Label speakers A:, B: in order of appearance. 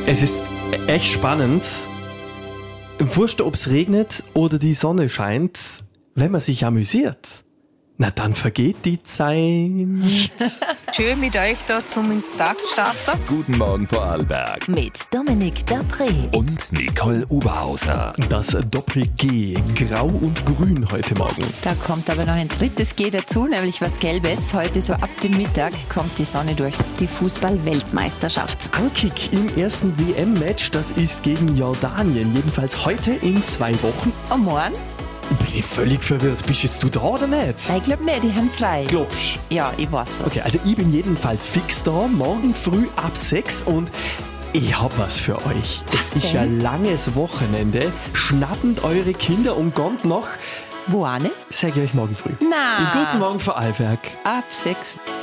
A: Es ist echt spannend. Wurscht, ob es regnet oder die Sonne scheint, wenn man sich amüsiert, na dann vergeht die Zeit.
B: Schön mit euch da zum Tag starten.
C: Guten Morgen Vorarlberg.
D: Mit Dominik Dapré.
C: Und Nicole Oberhauser.
A: Das Doppel-G, grau und grün heute Morgen.
E: Da kommt aber noch ein drittes G dazu, nämlich was Gelbes. Heute so ab dem Mittag kommt die Sonne durch. Die Fußball-Weltmeisterschaft.
A: Ankick im ersten WM-Match, das ist gegen Jordanien. Jedenfalls heute in 2 Wochen.
E: Und morgen?
A: Bin ich völlig verwirrt. Bist jetzt du da oder nicht?
E: Ich glaube nicht, die haben frei.
A: Glaubst du?
E: Ja, ich weiß es.
A: Okay, also ich bin jedenfalls fix da, morgen früh ab 6 und ich hab was für euch.
E: Was
A: Es ist ja
E: denn?
A: langes Wochenende. Schnappend eure Kinder und kommt noch,
E: Wo auch nicht?
A: sag ich euch morgen früh.
E: Na.
A: Guten Morgen Vorarlberg.
E: Ab 6.